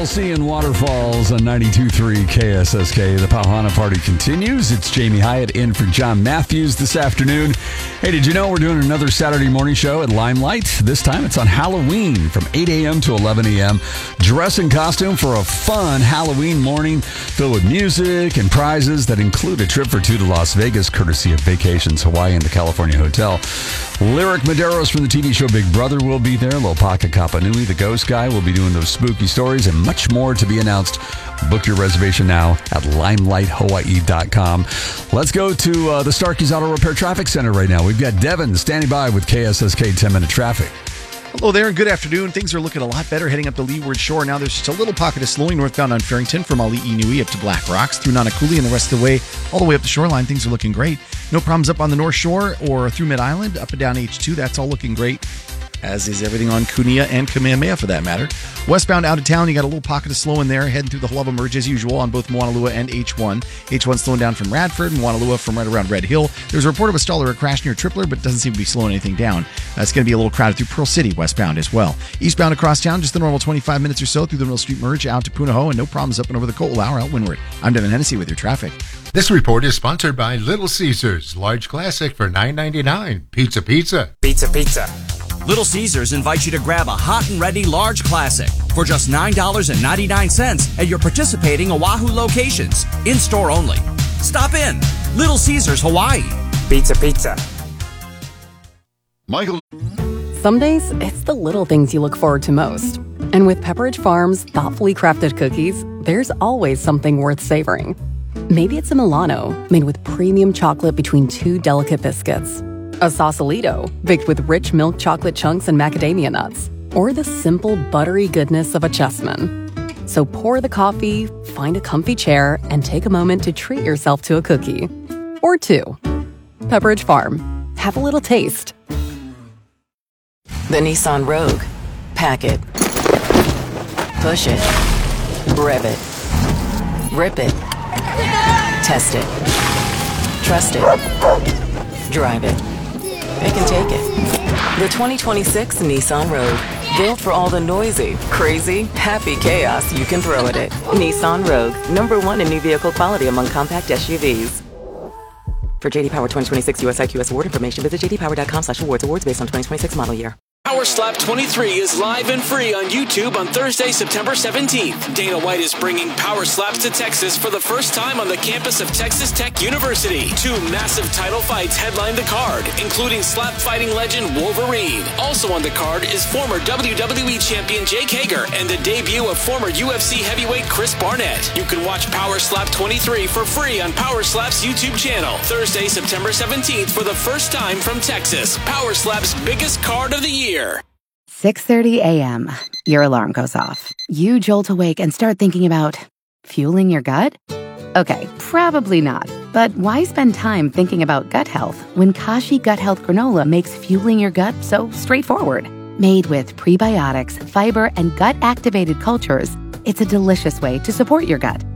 TLC and Waterfalls on 92.3 KSSK. The Pauhana party continues. It's Jamie Hyatt in for John Matthews this afternoon. Hey, did you know we're doing another Saturday morning show at Limelight? This time it's on Halloween from 8 a.m. to 11 a.m. Dress in costume for a fun Halloween morning filled with music and prizes that include a trip for two to Las Vegas, courtesy of Vacations Hawaii and the California Hotel. Lyric Medeiros from the TV show Big Brother will be there. Lopaka Kapanui, the ghost guy, will be doing those spooky stories and much more to be announced. Book your reservation now at limelight.hawaii.com. Let's go to the Starkey's Auto Repair Traffic Center right now. We've got Devin standing by with KSSK 10-minute traffic. Hello there and good afternoon. Things are looking a lot better heading up the Leeward Shore. Now there's just a little pocket of slowing northbound on Farrington from Ali'i up to Black Rocks through Nanakuli and the rest of the way all the way up the shoreline. Things are looking great. No problems up on the North Shore or through Mid-Island, up and down H2. That's all looking great, as is everything on Kunia and Kamehameha for that matter. Westbound out of town, you got a little pocket of slow in there, heading through the Haluva Merge as usual on both Moanalua and H1. H1 slowing down from Radford and Moanalua from right around Red Hill. There's a report of a stall or a crash near Tripler, but doesn't seem to be slowing anything down. It's going to be a little crowded through Pearl City westbound as well. Eastbound across town, just the normal 25 minutes or so through the Mill Street Merge out to Punahou, and no problems up and over the Ko'olau out windward. I'm Devin Hennessy with your traffic. This report is sponsored by Little Caesars, large classic for $9.99. Pizza. Pizza. Little Caesars invites you to grab a hot and ready large classic for just $9.99 at your participating Oahu locations. In-store only. Stop in. Little Caesars, Hawaii. Pizza. Michael. Some days, it's the little things you look forward to most. And with Pepperidge Farm's thoughtfully crafted cookies, there's always something worth savoring. Maybe it's a Milano made with premium chocolate between two delicate biscuits. A Sausalito baked with rich milk chocolate chunks and macadamia nuts. Or the simple buttery goodness of a Chessman. So pour the coffee, find a comfy chair, and take a moment to treat yourself to a cookie. Or two. Pepperidge Farm. Have a little taste. The Nissan Rogue. Pack it. Push it. Rev it. Rip it. Test it. Trust it. Drive it. It can take it. The 2026 Nissan Rogue. Built for all the noisy, crazy, happy chaos you can throw at it. Nissan Rogue. #1 in new vehicle quality among compact SUVs. For JD Power 2026 US IQS award information, visit jdpower.com/awards. Awards based on 2026 model year. Power Slap 23 is live and free on YouTube on Thursday, September 17th. Dana White is bringing Power Slaps to Texas for the first time on the campus of Texas Tech University. Two massive title fights headline the card, including slap fighting legend Wolverine. Also on the card is former WWE champion Jake Hager and the debut of former UFC heavyweight Chris Barnett. You can watch Power Slap 23 for free on Power Slap's YouTube channel. Thursday, September 17th for the first time from Texas. Power Slap's biggest card of the year. 6:30 a.m. Your alarm goes off. You jolt awake and start thinking about fueling your gut? Okay, probably not. But why spend time thinking about gut health when Kashi Gut Health Granola makes fueling your gut so straightforward? Made with prebiotics, fiber, and gut-activated cultures, it's a delicious way to support your gut.